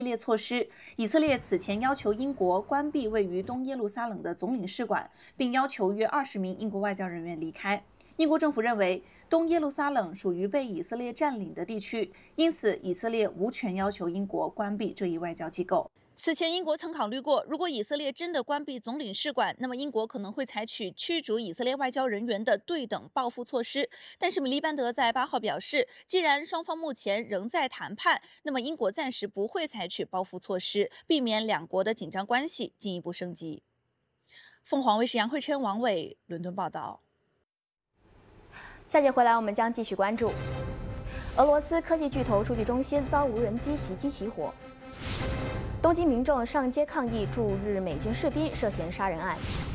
系列措施。以色列此前要求英国关闭位于东耶路撒冷的总领事馆，并要求约20名英国外交人员离开。英国政府认为，东耶路撒冷属于被以色列占领的地区，因此以色列无权要求英国关闭这一外交机构。此前，英国曾考虑过，如果以色列真的关闭总领事馆，那么英国可能会采取驱逐以色列外交人员的对等报复措施。但是，米利班德在8号表示，既然双方目前仍在谈判，那么英国暂时不会采取报复措施，避免两国的紧张关系进一步升级。凤凰卫视杨慧琛、王伟伦敦报道。 下节回来，我们将继续关注俄罗斯科技巨头数据中心遭无人机袭击起火。东京民众上街抗议驻日美军士兵涉嫌杀人案。